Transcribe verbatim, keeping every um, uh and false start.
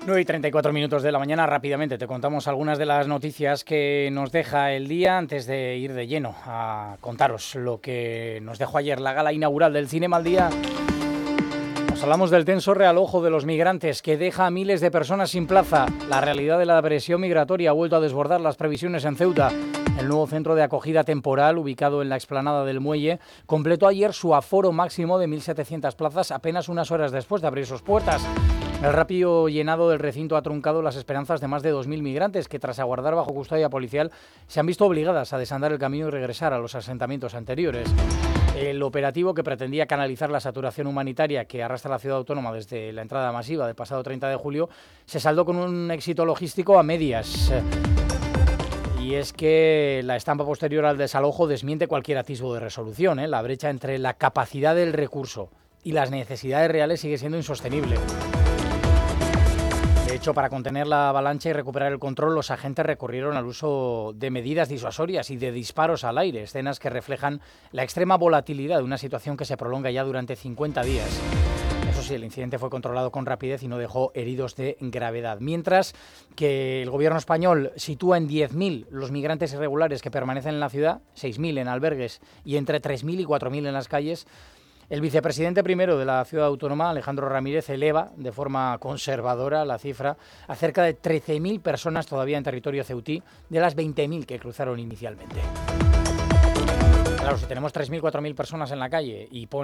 nueve y treinta y cuatro minutos de la mañana, rápidamente te contamos algunas de las noticias que nos deja el día antes de ir de lleno a contaros lo que nos dejó ayer la gala inaugural del Cinema al Día. Nos hablamos del tenso realojo de los migrantes que deja a miles de personas sin plaza. La realidad de la presión migratoria ha vuelto a desbordar las previsiones en Ceuta. El nuevo centro de acogida temporal, ubicado en la explanada del Muelle, completó ayer su aforo máximo de mil setecientas plazas apenas unas horas después de abrir sus puertas. El rápido llenado del recinto ha truncado las esperanzas de más de dos mil migrantes que, tras aguardar bajo custodia policial, se han visto obligadas a desandar el camino y regresar a los asentamientos anteriores. El operativo, que pretendía canalizar la saturación humanitaria que arrastra la ciudad autónoma desde la entrada masiva del pasado treinta de julio, se saldó con un éxito logístico a medias. Y es que la estampa posterior al desalojo desmiente cualquier atisbo de resolución, ¿eh? La brecha entre la capacidad del recurso y las necesidades reales sigue siendo insostenible. De hecho, para contener la avalancha y recuperar el control, los agentes recurrieron al uso de medidas disuasorias y de disparos al aire, escenas que reflejan la extrema volatilidad de una situación que se prolonga ya durante cincuenta días. Eso sí, el incidente fue controlado con rapidez y no dejó heridos de gravedad. Mientras que el gobierno español sitúa en diez mil los migrantes irregulares que permanecen en la ciudad, seis mil en albergues y entre tres mil y cuatro mil en las calles, el vicepresidente primero de la ciudad autónoma, Alejandro Ramírez, eleva de forma conservadora la cifra a cerca de trece mil personas todavía en territorio ceutí, de las veinte mil que cruzaron inicialmente. Claro, si tenemos tres mil, cuatro mil personas en la calle y pone